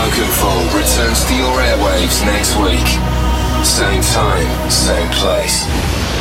Brokenful returns to your airwaves next week. Same time, same place.